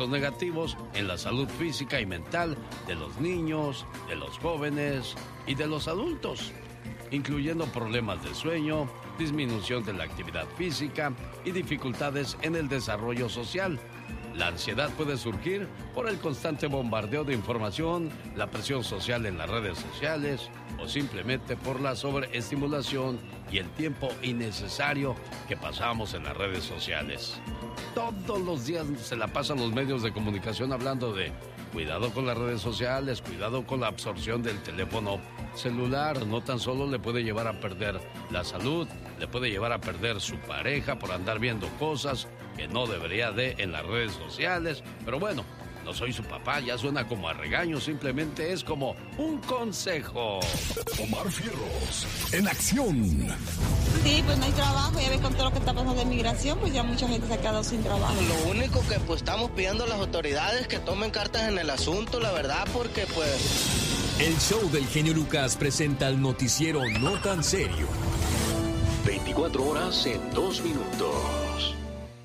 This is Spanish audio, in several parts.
efectos negativos en la salud física y mental de los niños, de los jóvenes y de los adultos, incluyendo problemas de sueño, disminución de la actividad física y dificultades en el desarrollo social. La ansiedad puede surgir por el constante bombardeo de información, la presión social en las redes sociales o simplemente por la sobreestimulación y el tiempo innecesario que pasamos en las redes sociales. Todos los días se la pasan los medios de comunicación hablando de cuidado con las redes sociales, cuidado con la absorción del teléfono celular. No tan solo le puede llevar a perder la salud, le puede llevar a perder su pareja por andar viendo cosas que no debería de en las redes sociales. Pero bueno, no soy su papá, ya suena como a regaño, simplemente es como un consejo. Omar Fierros, en acción. Sí, pues no hay trabajo, ya ves con todo lo que está pasando de migración, pues ya mucha gente se ha quedado sin trabajo. Lo único que pues estamos pidiendo a las autoridades que tomen cartas en el asunto, la verdad, porque pues... El show del genio Lucas presenta el noticiero No Tan Serio. 24 horas en 2 minutos.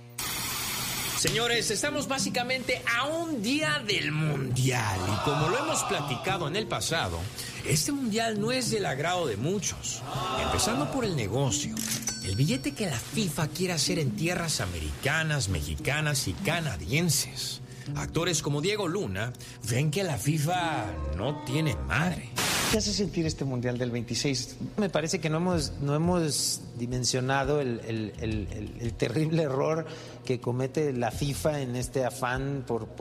Señores, estamos básicamente a un día del Mundial y como lo hemos platicado en el pasado, este Mundial no es del agrado de muchos, empezando por el negocio. El billete que la FIFA quiere hacer en tierras americanas, mexicanas y canadienses. Actores como Diego Luna ven que la FIFA no tiene madre. ¿Qué hace sentir este Mundial del 26? Me parece que no hemos dimensionado el terrible error que comete la FIFA en este afán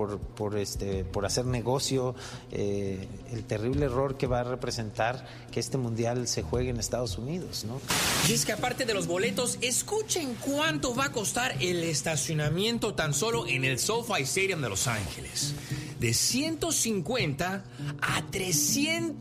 por hacer negocio, el terrible error que va a representar que este Mundial se juegue en Estados Unidos, ¿no? Y es que aparte de los boletos, escuchen cuánto va a costar el estacionamiento tan solo en el SoFi Stadium de Los Ángeles. De $150 a $300.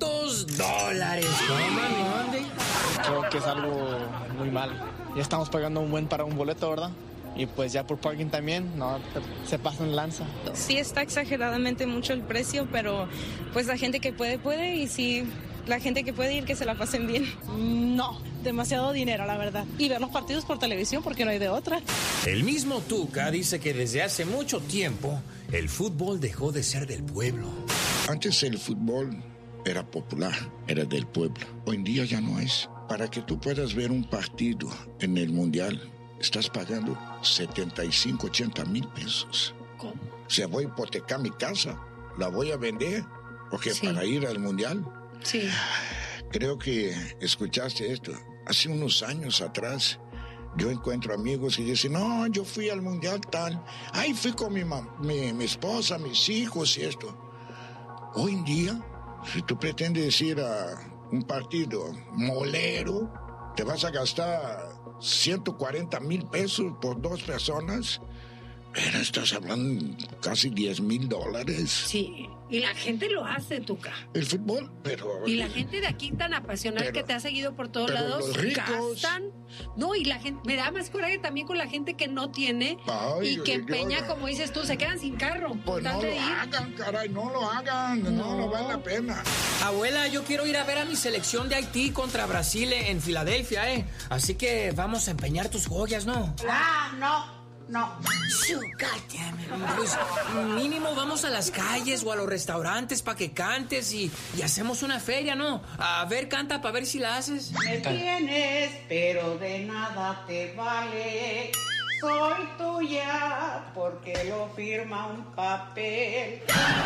Creo que es algo muy mal. Ya estamos pagando un buen para un boleto, ¿verdad? Y pues ya por parking también, no, se pasan lanza. Sí está exageradamente mucho el precio, pero pues la gente que puede y sí, la gente que puede ir que se la pasen bien. No, demasiado dinero, la verdad. Y ver los partidos por televisión porque no hay de otra. El mismo Tuca dice que desde hace mucho tiempo el fútbol dejó de ser del pueblo. Antes el fútbol era popular, era del pueblo. Hoy en día ya no es. Para que tú puedas ver un partido en el Mundial, estás pagando 75, 80 mil pesos. ¿Cómo? O sea, voy a hipotecar mi casa, la voy a vender, porque sí, para ir al Mundial. Sí. Creo que escuchaste esto. Hace unos años atrás, yo encuentro amigos y dicen, no, yo fui al Mundial tal. Ahí fui con mi esposa, mis hijos y esto. Hoy en día, si tú pretendes ir a un partido molero, te vas a gastar 140 mil pesos por 2 personas. Pero estás hablando casi $10,000. Sí, y la gente lo hace, Tuca. El fútbol, pero... Y la gente de aquí tan apasionada que te ha seguido por todos lados, los ricos gastan. No, y la gente, me da más coraje también con la gente que no tiene. Ay, y que empeña, como dices tú, se quedan sin carro. Pues no lo hagan, caray, no lo hagan, no vale la pena. Abuela, yo quiero ir a ver a mi selección de Haití contra Brasil en Filadelfia, Así que vamos a empeñar tus joyas, ¿no? No. Pues mínimo vamos a las calles o a los restaurantes para que cantes y hacemos una feria, ¿no? A ver, canta para ver si la haces. Me tienes, pero de nada te vale. Soy tuya porque lo firma un papel.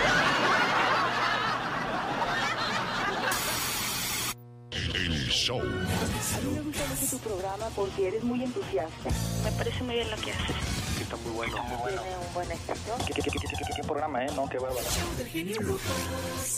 El show. A mí me gusta mucho tu programa porque eres muy entusiasta. Me parece muy bien lo que haces. Está muy bueno. Tiene un buen éxito. ¿Qué programa, no? Qué bárbaro.